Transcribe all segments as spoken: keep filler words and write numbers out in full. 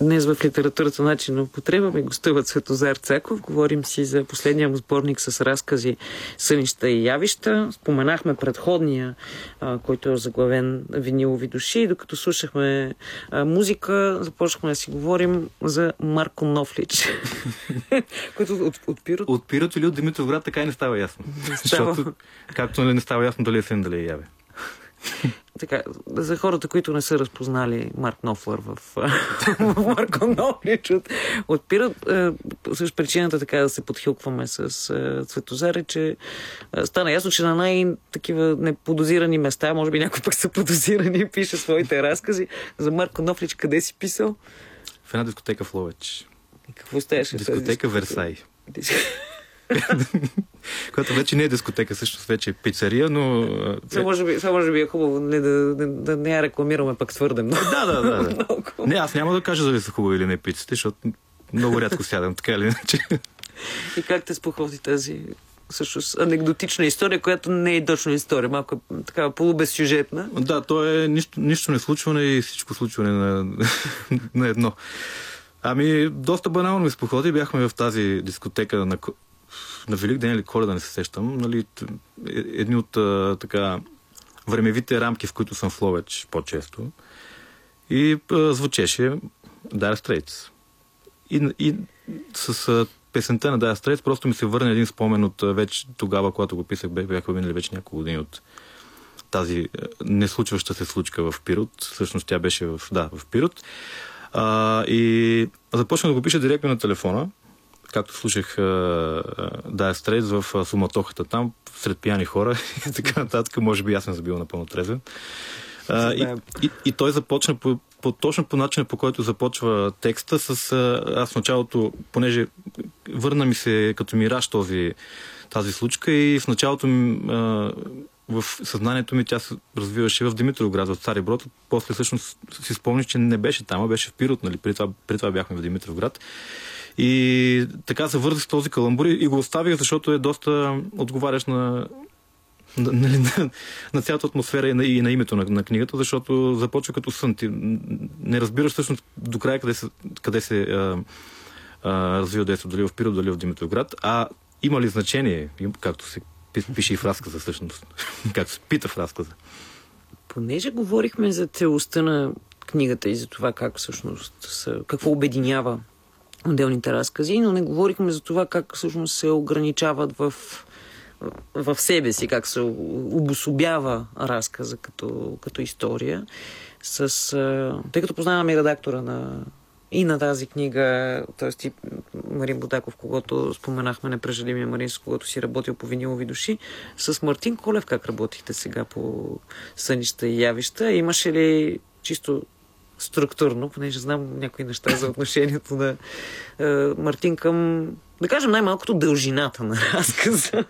Днес в литературата начин на употреба ми гостува Цветозар Цеков. Говорим си за последния му сборник с разкази "Сънища и явища". Споменахме предходния, а, който е заглавен "Винилови души". Докато слушахме а, музика, започнахме да си говорим за Марко Нофлич. Който от, от Пирот... От Пирот или от Димитровград, така и не става ясно. Не става. Защото, както не става ясно дали е сън, дали е яве. Така, за хората, които не са разпознали Марк Нофлър в, в Марко Нофлич от, от Пирот, е, също причината така да се подхилкваме с е, Цветозар е, че е, стана ясно, че на най-такива неподозирани места, може би някои пък са подозирани, пише своите разкази. За Марко Нофлич къде си писал? В една дискотека в Ловеч. И какво стоеше? Дискотека Версай. Която вече не е дискотека, всъщност вече е пицария, но... Това може би, това може би е хубаво не, да, да, да не я рекламираме пък твърде много. Да, да, да. да. Не, аз няма да кажа дали са хубави или не пиците, защото много рядко сядам, така или иначе. И как те спохвати тази всъщност анекдотична история, която не е точно история, малко такава полубезсюжетна? Да, то е нищо, нищо не случване и всичко случване на, на едно. Ами, доста банално ми спохвати. Бяхме в тази дискотека на, на Велик ден или Коледа, не се сещам. Нали, едни от а, така времевите рамки, в които съм в Ловеч по-често. И а, звучеше Dire Straits. И, и с а, песента на Dire Straits просто ми се върна един спомен от а, вече тогава, когато го писах, бяха минали вече няколко години от тази а, неслучваща се случка в Пирот. Всъщност тя беше в, да, в Пирот. А, и започна да го пиша директно на телефона, както слушах Dire Straits в суматохата там, сред пияни хора и така нататък. Може би аз съм забил напълно трезвен. А, и, и, и той започна по, по, точно по начина, по който започва текста с... Аз в началото, понеже върна ми се като мираж този, тази случка и в началото ми... А, в съзнанието ми тя се развиваше в Димитровград, в Цари Брод. После всъщност си спомних, че не беше там, а беше в Пирот, нали? При това, при това бяхме в Димитровград. И така се вързах с този каламбур и го оставих, защото е доста отговарящ на, на, на, на цялата атмосфера и на, и на името на, на книгата, защото започва като сън. Ти не разбираш всъщност до края къде се, къде се а, а, развива действието, дали в Пирот, дали в Димитровград, а има ли значение, както се пише и в разказа всъщност. Както се пита в разказа. Понеже говорихме за целостта на книгата и за това как всъщност са, какво обединява отделните разкази, но не говорихме за това как всъщност се ограничават в, в себе си, как се обособява разказа като, като история. С, тъй като познаваме редактора на и на тази книга, т.е. и Марин Будаков, когато споменахме непрежалимия Марин, с когото си работил по "Винилови души", с Мартин Колев как работихте сега по "Сънища и явища"? Имаше ли чисто структурно, понеже знам някои неща за отношението на е, Мартин към, да кажем, най-малкото дължината на разказа?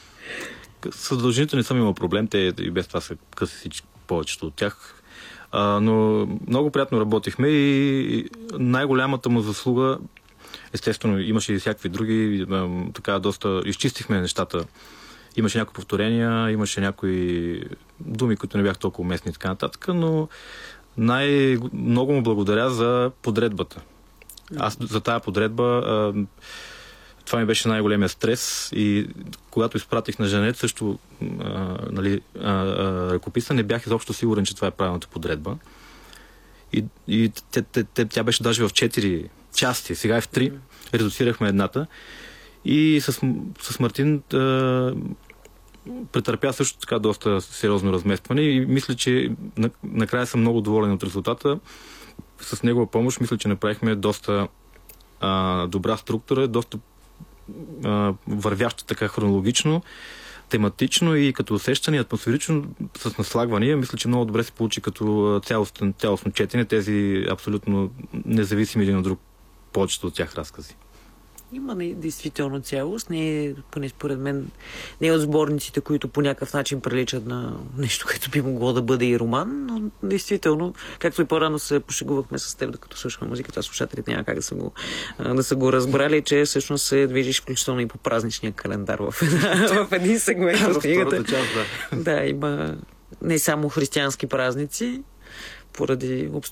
С дължината не съм имал проблем, те и без това са къси всички, повечето от тях. А, но много приятно работихме и най-голямата му заслуга, естествено, имаше и всякакви други, а, така доста изчистихме нещата. Имаше някои повторения, имаше някои думи, които не бяха толкова уместни и така нататък, но най-много му благодаря за подредбата. Аз за тая подредба а, това ми беше най-големия стрес и когато изпратих на Жанет също а, нали, а, а, ръкописа, не бях изобщо сигурен, че това е правилната подредба. И, и тя, тя, тя беше даже в четири части, сега е в три. Редуцирахме едната. И с, с Мартин а, претърпя също така доста сериозно разместване и мисля, че на, накрая съм много доволен от резултата. С негова помощ мисля, че направихме доста а, добра структура, доста вървяща така хронологично, тематично и като усещане, атмосферично, с наслагвания. Мисля, че много добре се получи като цялостно, цялостно четене тези абсолютно независими един от друг повечето от тях разкази. Има не, действително цялост. Не е, поне според мен, не е от сборниците, които по някакъв начин приличат на нещо, което би могло да бъде и роман, но действително, както и по-рано се пошегувахме с теб, докато слушахме музиката, слушателите няма как да са го, да са го разбрали, че всъщност се движиш включително и по празничния календар в, в един сегмент от книгата. Да. Да, има не само християнски празници, поради